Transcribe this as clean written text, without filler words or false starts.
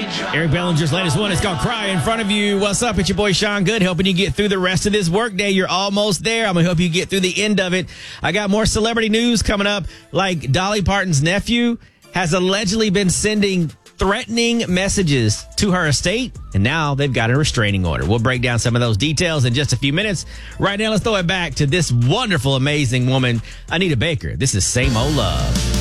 Eric Bellinger's latest one is called Cry in Front of You. What's up? It's your boy Sean Good, helping you get through the rest of this workday. You're almost there. I'm going to help you get through the end of it. I got more celebrity news coming up, like Dolly Parton's nephew has allegedly been sending threatening messages to her estate, and now they've got a restraining order. We'll break down some of those details in just a few minutes. Right now, let's throw it back to this wonderful, amazing woman, Anita Baker. This is Same Old Love.